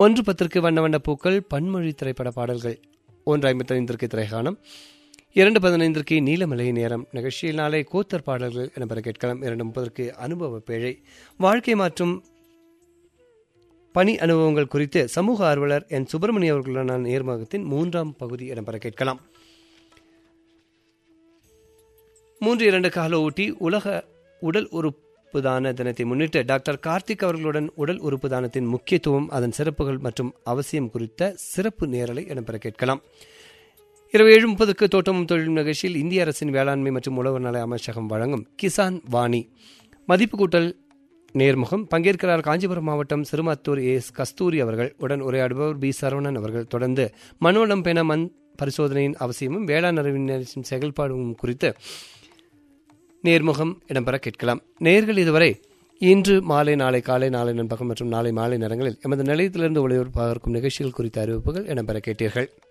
1:10 வண்ண வண்ண பூக்கள் பன்மொழி திரைப்பட பாடல்கள். 1:55 திரைகாணம். 2:15 நீலமலை நேரம் நிகழ்ச்சியில் நாளை கோத்தர் பாடல்கள் இடம்பெற கேட்கலாம். 2:30 அனுபவ பேழை வாழ்க்கை மற்றும் பணி அனுபவங்கள் குறித்து சமூக ஆர்வலர் என் சுப்பிரமணிய அவர்களுடனான நேர்முகத்தின் 3ஆம் பகுதி இடம்பெற கேட்கலாம். 3:02 கால ஊட்டி உலக உடல் உறுப்பு தான தினத்தை முன்னிட்டு டாக்டர் கார்த்திக் அவர்களுடன் உடல் உறுப்பு தானத்தின் முக்கியத்துவம், அதன் சிறப்புகள் மற்றும் அவசியம் குறித்த சிறப்பு நேரலை இடம்பெற கேட்கலாம். 7:30 தோட்டமும் தொழிலும் நிகழ்ச்சியில் இந்திய அரசின் வேளாண்மை மற்றும் உழவர் நல அமைச்சகம் வழங்கும் கிசான் வாணி மதிப்பு கூட்டல் நேர்முகம். பங்கேற்கிறார் காஞ்சிபுரம் மாவட்டம் சிறுமாத்தூர் எஸ் கஸ்தூரி அவர்கள். உடன் உரையாடுபவர் பி சரவணன் அவர்கள். தொடர்ந்து மண்வளம் பெண மண் பரிசோதனையின் அவசியமும் வேளாண் அறிவினரின் செயல்பாடும் குறித்து நேர்முகம் இடம்பெற கேட்கலாம். நேயர்கள் இதுவரை இன்று மாலை, நாளை காலை, நாளை நண்பகல் மற்றும் நாளை மாலை நேரங்களில் எமது நிலையத்திலிருந்து ஒளிபரப்பாக இருக்கும் நிகழ்ச்சிகள் குறித்த அறிவிப்புகள் இடம்பெற கேட்டீர்கள்.